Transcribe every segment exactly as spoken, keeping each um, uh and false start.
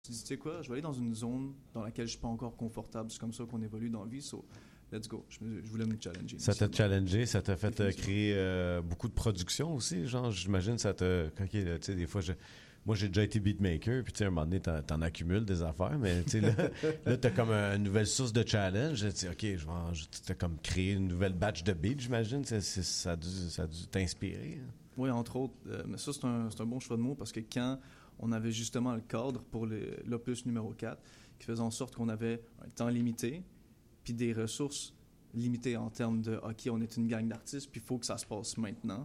me suis dit, tu sais quoi, je vais aller dans une zone dans laquelle je suis pas encore confortable. C'est comme ça qu'on évolue dans la vie. So, let's go. Je, me- je voulais me challenger. Ça t'a initialement. challengé, ça t'a fait euh, Définitivement. créer euh, beaucoup de production aussi, genre, j'imagine, ça t'a... OK, là, tu sais, des fois, je... Moi, j'ai déjà été beatmaker, puis tu sais, à un moment donné, t'en, t'en accumules des affaires, mais tu sais, là, là t'as comme une nouvelle source de challenge. Tu sais, OK, je vais en- je- t'as comme créé une nouvelle batch de beats, j'imagine. C'est- c'est- ça, a dû, ça a dû t'inspirer. Hein? Oui, entre autres. Euh, mais ça, c'est un, c'est un bon choix de mots parce que quand on avait justement le cadre pour le- l'opus numéro quatre, qui faisait en sorte qu'on avait un temps limité, puis des ressources limitées en termes de OK, on est une gang d'artistes, puis il faut que ça se passe maintenant.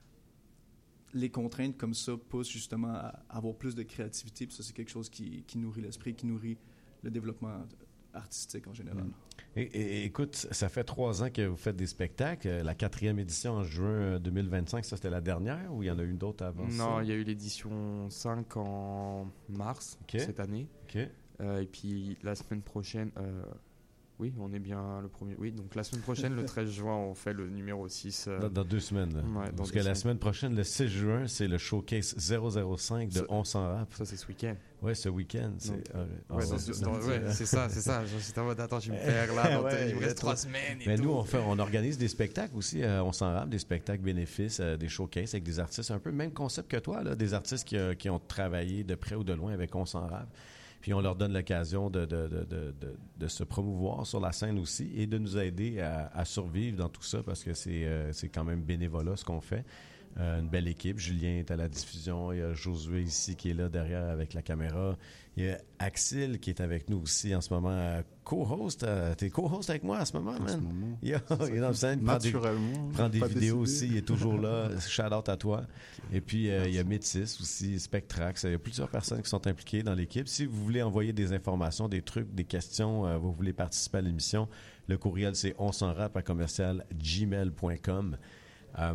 Les contraintes comme ça poussent justement à avoir plus de créativité, puis ça, c'est quelque chose qui, qui nourrit l'esprit, qui nourrit le développement artistique en général. Mm. Et, et- écoute, ça fait trois ans que vous faites des spectacles. La quatrième édition en juin deux mille vingt-cinq, ça c'était la dernière ou il y en a eu d'autres avant ça? Non, il y a eu l'édition cinq en mars Ok. cette année. OK. Euh, et puis la semaine prochaine, euh, oui, on est bien le premier. Oui, donc la semaine prochaine, le treize juin, on fait le numéro six. euh, Dans, dans deux semaines. Là. Ouais, dans Parce deux que la semaines. semaine prochaine, le six juin, c'est le showcase zéro zéro cinq de Ça- On s'en rap. Ça, c'est ce week-end. Ouais, ce week-end. C'est, Donc, ah, Ouais, ah, dans- ouais, dans- c'est- dans- ouais, c'est ça, c'est ça. J'étais en mode, attends, je vais me perds là. dans- Ouais, il me ouais, reste trois trop. semaines et Mais tout. nous, on, fait, on organise des spectacles aussi. euh, on s'en rap, des spectacles bénéfices, euh, des showcases avec des artistes. Un peu le même concept que toi, là, des artistes qui, euh, qui ont travaillé de près ou de loin avec On s'en rap. Puis on leur donne l'occasion de, de, de, de, de, de se promouvoir sur la scène aussi et de nous aider à, à survivre dans tout ça parce que c'est, euh, c'est quand même bénévolat ce qu'on fait. Euh, une belle équipe. Julien est à la diffusion. Il y a Josué ici qui est là derrière avec la caméra. Il y a Axel qui est avec nous aussi en ce moment. euh, Co-host. Euh, t'es co-host avec moi en ce moment, En man? ce moment. Il, y a- il est dans le scène. Il prend des, Naturellement. il prend des pas vidéos décidé. aussi. Il est toujours là. Shout out à toi. Et puis, euh, il y a Métis aussi, Spectrax. Il y a plusieurs personnes qui sont impliquées dans l'équipe. Si vous voulez envoyer des informations, des trucs, des questions, euh, vous voulez participer à l'émission, le courriel, c'est on s'en rap à commercial gmail point com. Euh,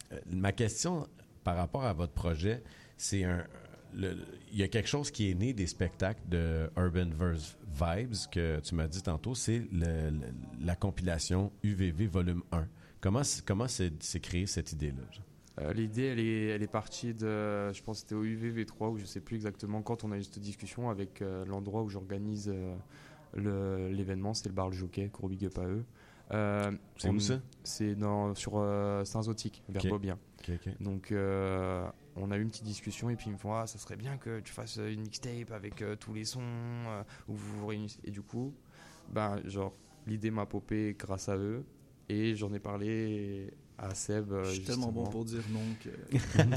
ma question par rapport à votre projet, c'est un... le- il y a quelque chose qui est né des spectacles de Urban Verse Vibes que tu m'as dit tantôt, c'est le- le- la compilation U V V volume un. Comment, c'est- comment c'est, c'est créé cette idée-là? genre? Euh, L'idée, elle est, elle est partie de, je pense que c'était au U V V trois, ou je sais plus exactement quand on a eu cette discussion avec euh, l'endroit où j'organise euh, le- l'événement, c'est le bar Le Jockey, gros big up à eux. Euh, C'est on- où ça? C'est dans, sur euh, Saint-Zotique, vers Ok. Beaubien. OK, OK. Donc, euh, on a eu une petite discussion et puis ils me font, ah, ça serait bien que tu fasses une mixtape avec euh, tous les sons, euh, où vous vous réunissez. Et du coup, ben, genre, l'idée m'a popé grâce à eux et j'en ai parlé à Seb. euh, Je suis tellement bon justement. pour dire non que...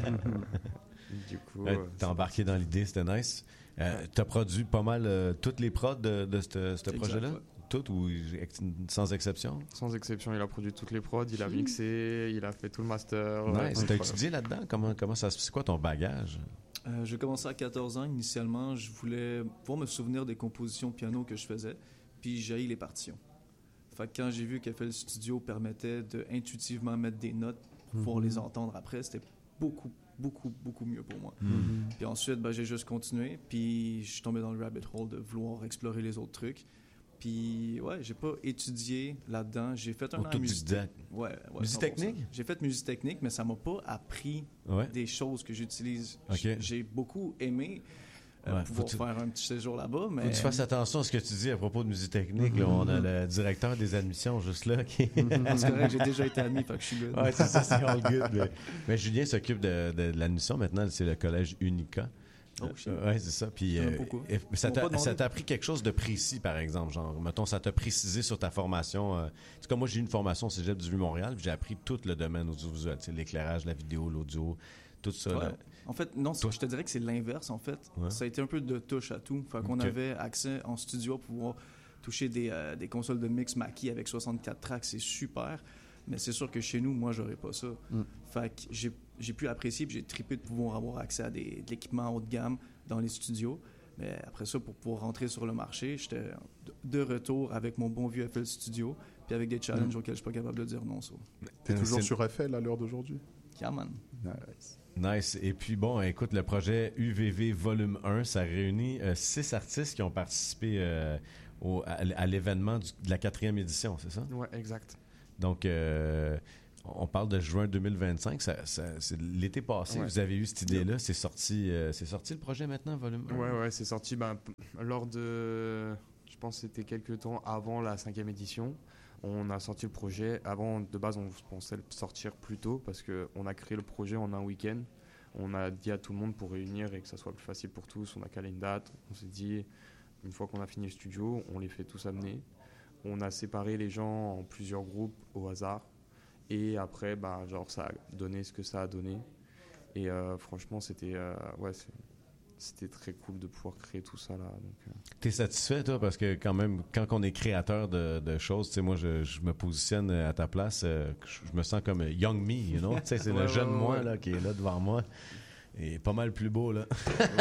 Du coup, Ouais, euh, t'as embarqué dans l'idée, c'était nice. Euh, t'as produit pas mal euh, toutes les prods de, de ce Exact, projet-là? ouais. Toutes ou ex- sans exception? sans exception, il a produit toutes les prods, il a mixé, il a fait tout le master. Nice. ouais, T'as incroyable. étudié là-dedans? Comment, comment ça se... C'est quoi ton bagage? Euh, j'ai commencé à quatorze ans. Initialement, je voulais pouvoir me souvenir des compositions piano que je faisais, puis j'ai les partitions. Fait que quand j'ai vu qu'F L Studio permettait de intuitivement mettre des notes pour pouvoir les entendre après, c'était beaucoup, beaucoup, beaucoup mieux pour moi. Puis ensuite, ben, j'ai juste continué, puis je suis tombé dans le rabbit hole de vouloir explorer les autres trucs. Puis, ouais, j'ai pas étudié là-dedans. J'ai fait un an en musique. Autodidacte. Ouais, ouais, Musique cent pour cent. technique? J'ai fait musique technique, mais ça m'a pas appris Ouais. des choses que j'utilise. Ok. J'ai- J'ai beaucoup aimé euh, Ouais, pouvoir faut-tu- faire un petit séjour là-bas, mais... Faut que tu fasses attention à ce que tu dis à propos de musique technique. Là, on a le directeur des admissions juste là qui... Ah, c'est correct, j'ai déjà été admis, fait que je suis good. Ouais, c'est ça, c'est all good. Mais, mais Julien s'occupe de, de, de l'admission maintenant, c'est le collège Unica. Oh, shit. Euh, ouais, c'est ça. Puis, Euh, euh, pourquoi? et- mais ça On m'a pas t'a, demandé. ça t'a appris quelque chose de précis, par exemple. Genre, mettons, ça t'a précisé sur ta formation. Euh, c'est comme moi, j'ai eu une formation au Cégep du Vieux-Montréal, puis j'ai appris tout le domaine audiovisuel. Tu sais, l'éclairage, la vidéo, l'audio, tout ça. Ouais. là. En fait, non, c'est- Toi- je te dirais que c'est l'inverse, en fait. Ouais. Ça a été un peu de touche à tout. Fait qu'on Ok. avait accès en studio pour pouvoir toucher des, euh, des consoles de mix Mackie avec soixante-quatre tracks, c'est super. Mais c'est sûr que chez nous, moi, j'aurais pas ça. Mm. Fait que j'ai, j'ai pu apprécier puis j'ai trippé de pouvoir avoir accès à des, de l'équipement haut de gamme dans les studios. Mais après ça, pour pouvoir rentrer sur le marché, j'étais de- de retour avec mon bon vieux F L Studio puis avec des challenges Mm. auxquels je suis pas capable de dire non. So. T'es Euh, toujours c'est- sur F L à l'heure d'aujourd'hui? Yeah, man. Nice. Nice. Et puis bon, écoute, le projet U V V Volume un, ça réunit euh, six artistes qui ont participé euh, au, à, à l'événement du- de la quatrième édition, c'est ça? Ouais, exact. Donc, euh, on parle de juin deux mille vingt-cinq, ça, ça, c'est l'été passé, Ouais. vous avez eu cette idée-là, c'est sorti, euh, c'est sorti le projet maintenant, volume un? Ouais, ouais, c'est sorti ben, p- lors de. Je pense que c'était quelques temps avant la cinquième édition. On a sorti le projet. Avant, de base, on pensait le sortir plus tôt parce qu'on a créé le projet en un week-end. On a dit à tout le monde pour réunir et que ça soit plus facile pour tous. On a calé une date. On s'est dit, une fois qu'on a fini le studio, on les fait tous amener. On a séparé les gens en plusieurs groupes au hasard. Et après, ben, genre, ça a donné ce que ça a donné. Et euh, franchement, c'était, euh, ouais, c'est- c'était très cool de pouvoir créer tout ça là. Donc, euh, T'es satisfait, toi, parce que quand même, quand on est créateur de, de choses, tu sais, moi, je, je me positionne à ta place, euh, je, je me sens comme young me, you know? Tu sais, c'est Ouais, le ouais, jeune ouais, moi ouais. là, qui est là devant moi. Et pas mal plus beau, là.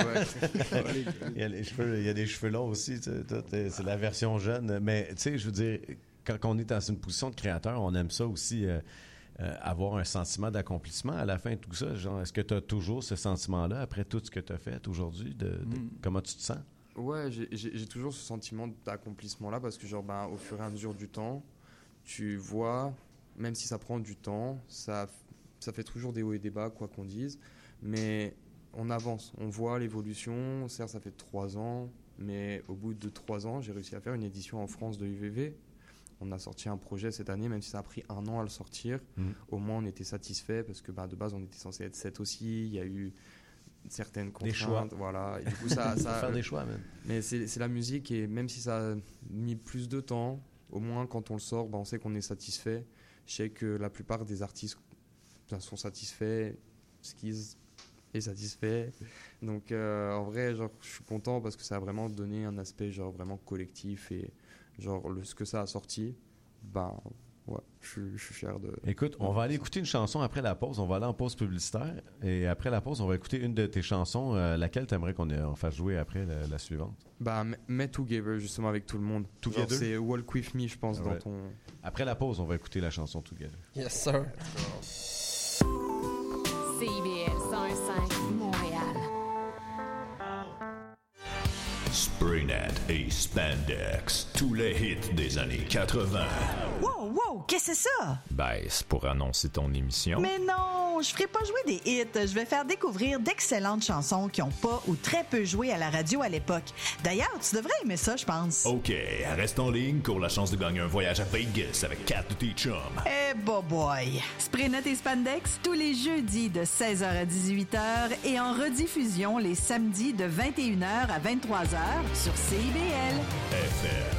ouais. il, y a les cheveux, il y a des cheveux longs aussi, tu sais, toi, t'es- c'est la version jeune. Mais, tu sais, je veux dire, quand on est dans une position de créateur, on aime ça aussi, euh, euh, avoir un sentiment d'accomplissement à la fin de tout ça. Genre, est-ce que tu as toujours ce sentiment-là après tout ce que tu as fait aujourd'hui? De, de- Mm. Comment tu te sens? Ouais, j'ai- j'ai j'ai toujours ce sentiment d'accomplissement là parce que genre ben, au fur et à mesure du temps, tu vois, même si ça prend du temps, ça, ça fait toujours des hauts et des bas quoi qu'on dise, mais on avance, on voit l'évolution. Certes, ça fait trois ans, mais au bout de trois ans, j'ai réussi à faire une édition en France de U V V. On a sorti un projet cette année, même si ça a pris un an à le sortir. Mm. Au moins, on était satisfait parce que bah, de base, on était censé être sept aussi. Il y a eu certaines contraintes. Des choix. Voilà. Et du coup, ça, ça, Faire des choix, même. mais c'est c'est la musique et même si ça a mis plus de temps, au moins quand on le sort, bah, on sait qu'on est satisfait. Je sais que la plupart des artistes bah, sont satisfaits, Skiz est satisfait. Donc euh, en vrai, genre, je suis content parce que ça a vraiment donné un aspect genre vraiment collectif et genre le, ce que ça a sorti, bah ouais, je, suis- je suis fier de. Écoute, on va aller écouter une chanson après la pause. On va aller en pause publicitaire. Et après la pause, on va écouter une de tes chansons. Euh, laquelle tu aimerais qu'on ait- on fasse jouer après la, la suivante? Bah, m- Met Together justement avec tout le monde. Genre, Together? c'est Walk With Me, je pense, Ah dans ouais. ton. Après la pause, on va écouter la chanson Together. Yes, sir. C I B L cent un virgule cinq Montréal. Spraynet et Spandex, tous les hits des années quatre-vingts. Wow, wow, qu'est-ce que c'est ça? Ben, c'est pour annoncer ton émission. Mais non, je ferai pas jouer des hits. Je vais faire découvrir d'excellentes chansons qui ont pas ou très peu joué à la radio à l'époque. D'ailleurs, tu devrais aimer ça, je pense. OK, reste en ligne pour la chance de gagner un voyage à Vegas avec quatre de tes chums. Eh, bah boy! Spraynet et Spandex, tous les jeudis de seize heures à dix-huit heures et en rediffusion les samedis de vingt et une heures à vingt-trois heures sur C I B L. F M.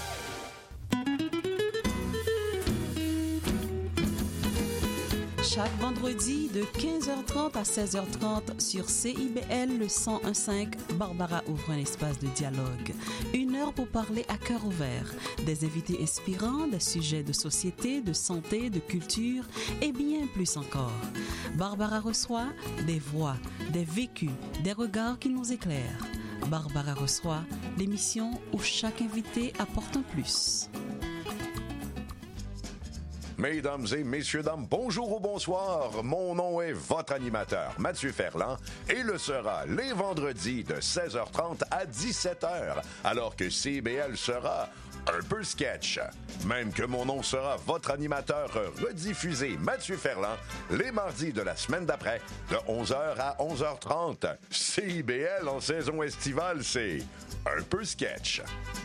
Chaque vendredi de quinze heures trente à seize heures trente sur C I B L le cent un virgule cinq, Barbara ouvre un espace de dialogue. Une heure pour parler à cœur ouvert. Des invités inspirants, des sujets de société, de santé, de culture et bien plus encore. Barbara reçoit des voix, des vécus, des regards qui nous éclairent. Barbara reçoit l'émission où chaque invité apporte un plus. Mesdames et messieurs, dames, bonjour ou bonsoir. Mon nom est votre animateur, Mathieu Ferland, et le sera les vendredis de seize heures trente à dix-sept heures, alors que C I B L sera un peu sketch. Même que mon nom sera votre animateur rediffusé, Mathieu Ferland, les mardis de la semaine d'après, de onze heures à onze heures trente. C I B L en saison estivale, c'est un peu sketch.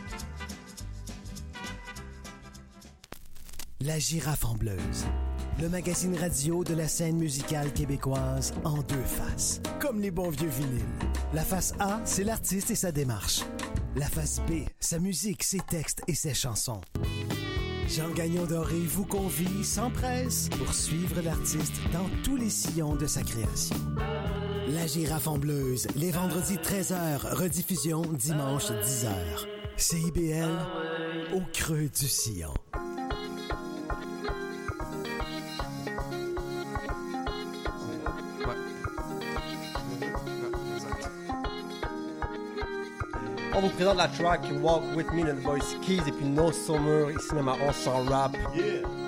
La Girafe en Bleuze, le magazine radio de la scène musicale québécoise en deux faces, comme les bons vieux vinyles. La face A, c'est l'artiste et sa démarche. La face B, sa musique, ses textes et ses chansons. Jean Gagnon Doré vous convie sans presse pour suivre l'artiste dans tous les sillons de sa création. La Girafe en Bleuze, les vendredis treize heures, rediffusion dimanche dix heures. C I B L, au creux du sillon. On vous présente la track Walk With Me de The Boys Keys et puis No Summer, ici même à On S'en Rap. Yeah!